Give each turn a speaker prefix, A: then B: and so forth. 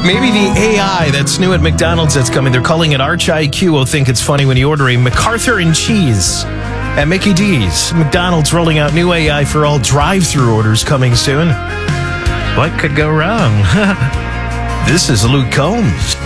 A: Maybe the AI that's new at McDonald's that's coming, they're calling it Arch IQ, will think it's funny when you order a MacArthur and cheese at Mickey D's. McDonald's rolling out new AI for all drive-thru orders coming soon. What could go wrong? This is Luke Combs.